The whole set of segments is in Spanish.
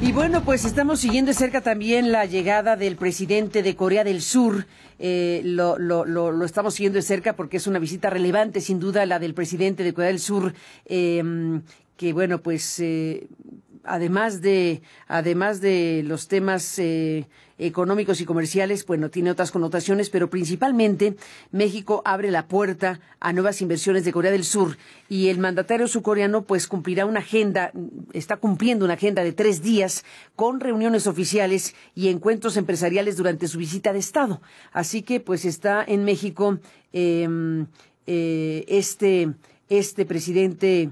Y bueno, pues estamos siguiendo de cerca también la llegada del presidente de Corea del Sur. Lo estamos siguiendo de cerca porque es una visita relevante, sin duda, la del presidente de Corea del Sur, que bueno, pues además de los temas económicos y comerciales, bueno, tiene otras connotaciones, pero principalmente México abre la puerta a nuevas inversiones de Corea del Sur y el mandatario surcoreano pues está cumpliendo una agenda de 3 días con reuniones oficiales y encuentros empresariales durante su visita de Estado. Así que pues está en México este presidente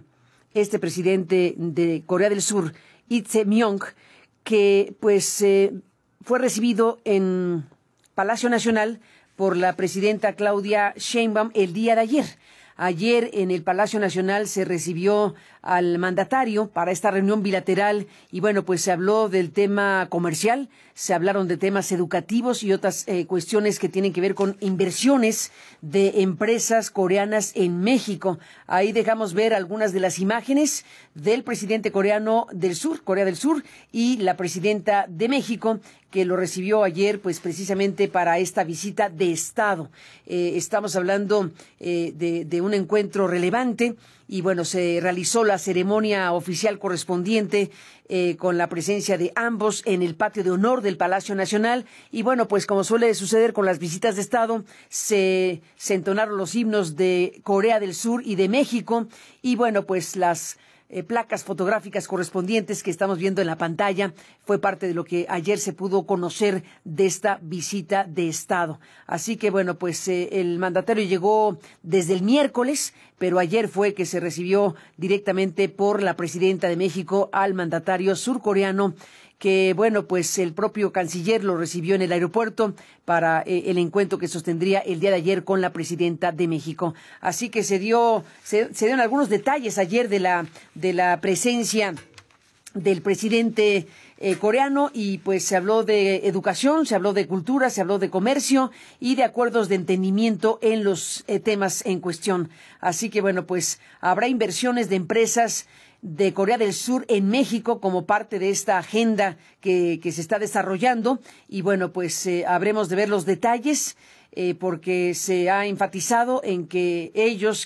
de Corea del Sur, Lee Jae-myung, que pues fue recibido en Palacio Nacional por la presidenta Claudia Sheinbaum el día de ayer. Ayer en el Palacio Nacional se recibió al mandatario para esta reunión bilateral y bueno, pues se habló del tema comercial, se hablaron de temas educativos y otras cuestiones que tienen que ver con inversiones de empresas coreanas en México. Ahí dejamos ver algunas de las imágenes del presidente coreano del sur, Corea del Sur, y la presidenta de México, que lo recibió ayer, pues precisamente para esta visita de Estado. Estamos hablando de un encuentro relevante y bueno, se realizó la ceremonia oficial correspondiente con la presencia de ambos en el patio de honor del Palacio Nacional y bueno, pues como suele suceder con las visitas de Estado, se entonaron los himnos de Corea del Sur y de México y bueno, pues las placas fotográficas correspondientes que estamos viendo en la pantalla fue parte de lo que ayer se pudo conocer de esta visita de Estado. Así que bueno, pues el mandatario llegó desde el miércoles, pero ayer fue que se recibió directamente por la presidenta de México al mandatario surcoreano, que bueno, pues el propio canciller lo recibió en el aeropuerto para el encuentro que sostendría el día de ayer con la presidenta de México. Así que se dieron algunos detalles ayer de la presencia del presidente coreano y pues se habló de educación, se habló de cultura, se habló de comercio y de acuerdos de entendimiento en los temas en cuestión. Así que bueno, pues habrá inversiones de empresas de Corea del Sur en México como parte de esta agenda que se está desarrollando y bueno, pues habremos de ver los detalles porque se ha enfatizado en que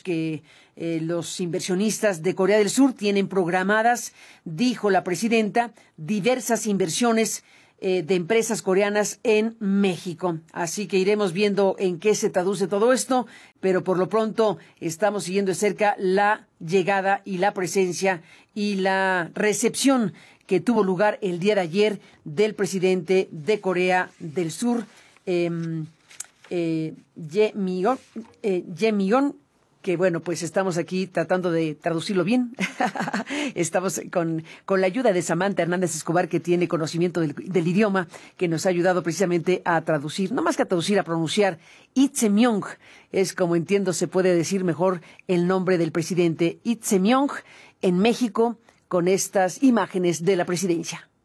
los inversionistas de Corea del Sur tienen programadas, dijo la presidenta, diversas inversiones de empresas coreanas en México. Así que iremos viendo en qué se traduce todo esto, pero por lo pronto estamos siguiendo de cerca la llegada y la presencia y la recepción que tuvo lugar el día de ayer del presidente de Corea del Sur, Jae-myung, que bueno, pues estamos aquí tratando de traducirlo bien. Estamos con la ayuda de Samantha Hernández Escobar, que tiene conocimiento del idioma, que nos ha ayudado precisamente a traducir, no más que a traducir, a pronunciar. Lee Jae-myung es, como entiendo, se puede decir mejor el nombre del presidente. Lee Jae-myung en México con estas imágenes de la presidencia.